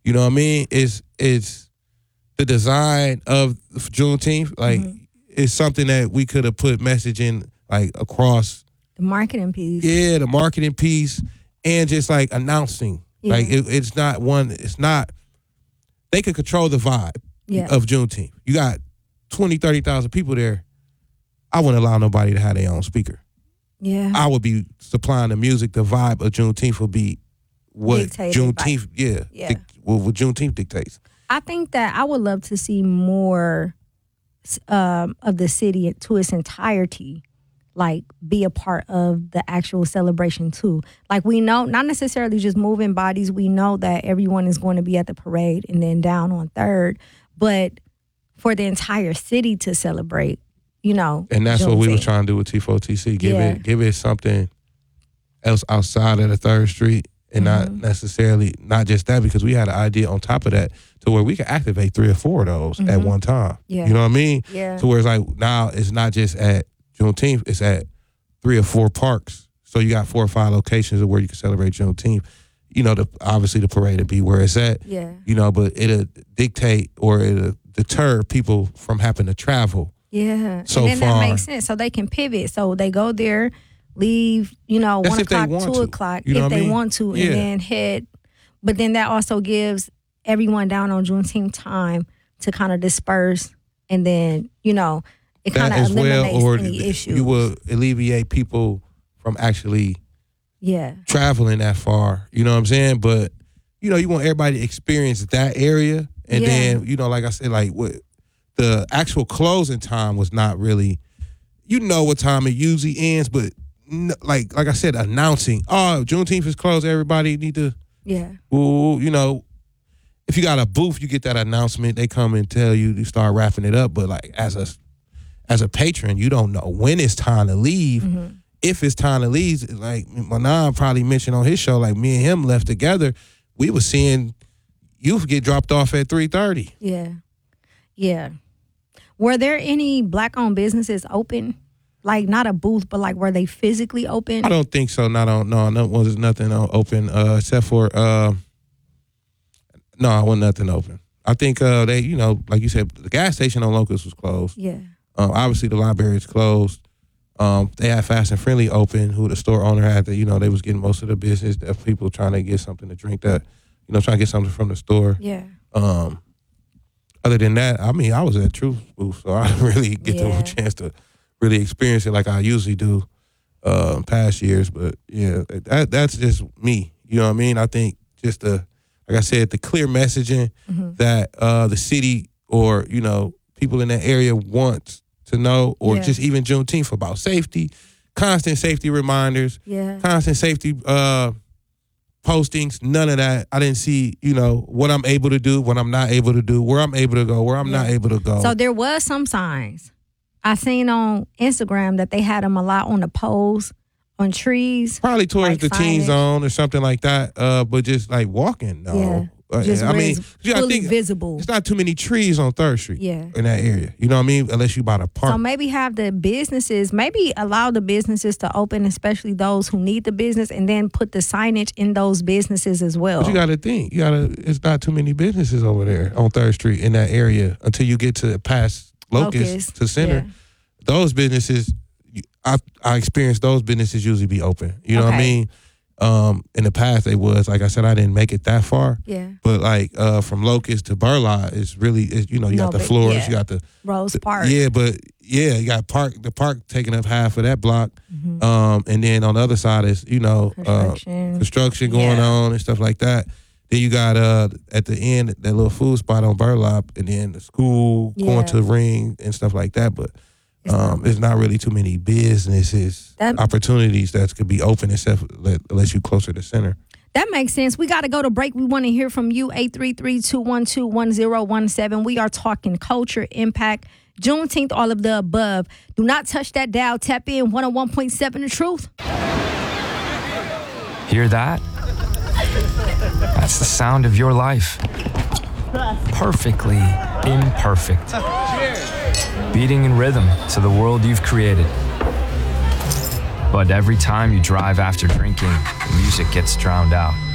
You know what I mean? It's the design of Juneteenth. Like it's something that we could have put messaging like across the marketing piece. Yeah, the marketing piece, and just like announcing. Yeah. Like it's not one. It's not. They could control the vibe of Juneteenth. You got 20, 30,000 people there. I wouldn't allow nobody to have their own speaker. Yeah, I would be supplying the music. The vibe of Juneteenth would be what dictated Juneteenth. What Juneteenth dictates. I think that I would love to see more of the city to its entirety, like be a part of the actual celebration too. Like we know, not necessarily just moving bodies. We know that everyone is going to be at the parade and then down on 3rd, but for the entire city to celebrate, you know. And that's what we were trying to do with T4TC. Give it something else outside of the 3rd Street. And not necessarily, not just that, because we had an idea on top of that to where we could activate 3 or 4 of those at one time. Yeah. You know what I mean? Yeah. To where it's like now it's not just at Juneteenth, it's at 3 or 4 parks. So you got 4 or 5 locations of where you can celebrate Juneteenth. You know, obviously the parade will be where it's at. Yeah. You know, but it'll dictate or it'll deter people from having to travel. Yeah. So and then far. That makes sense. So they can pivot. So they go there, leave, 1 o'clock, 2 o'clock, if they want to, and then head. But then that also gives everyone down on Juneteenth time to kind of disperse, and then, it kind of eliminates any issues. You will alleviate people from actually traveling that far. You know what I'm saying? But, you want everybody to experience that area. And then, like I said, like what the actual closing time was not really, what time it usually ends, but like I said, announcing, Juneteenth is closed, everybody need to, if you got a booth, you get that announcement, they come and tell you, you start wrapping it up, but like as a patron, you don't know when it's time to leave. If it's time to leave, like Manan probably mentioned on his show, like me and him left together, we were seeing youth get dropped off at 3:30. Yeah. Were there any Black-owned businesses open? Like not a booth, but like were they physically open? I don't think so. No, was nothing open except for wasn't nothing open. I think they, like you said, the gas station on Locust was closed. Yeah. Obviously the library is closed. They had Fast and Friendly open, who the store owner had that, they was getting most of the business of people trying to get something to drink that, trying to get something from the store. Yeah. Other than that, I mean, I was at Truth booth, so I didn't really get the chance to really experience it like I usually do past years. But yeah, that's just me. You know what I mean? I think just like I said, the clear messaging that the city or, people in that area want to know, or just even Juneteenth about safety, constant safety reminders, constant safety postings, none of that. I didn't see, what I'm able to do, what I'm not able to do, where I'm able to go, where I'm not able to go. So there was some signs. I seen on Instagram that they had them a lot on the poles, on trees. Probably towards like the teen zone or something like that, but just like walking, no. Yeah. Just fully visible. It's not too many trees on 3rd Street in that area. You know what I mean? Unless you buy a park. So maybe have the businesses, maybe allow the businesses to open, especially those who need the business, and then put the signage in those businesses as well. But you got to think. It's not too many businesses over there on 3rd Street in that area until you get to past Locust to Center. Yeah. Those businesses, I experienced those businesses usually be open. You know what I mean? In the past, they was, like I said, I didn't make it that far. Yeah. But like from Locust to Burla, it's really, you got the floors, you got the Rose Park. Yeah, but you got the park taking up half of that block. And then on the other side is, construction going on and stuff like that. Then you got at the end that little food spot on Burlap, and then the school going to the ring and stuff like that. But there's not really too many businesses, opportunities that could be open except unless you closer to center. That makes sense. We got to go to break. We want to hear from you, 833-212-1017. We are talking culture, impact, Juneteenth, all of the above. Do not touch that dial. Tap in 101.7 The Truth. Hear that? That's the sound of your life. Perfectly imperfect. Beating in rhythm to the world you've created. But every time you drive after drinking, the music gets drowned out.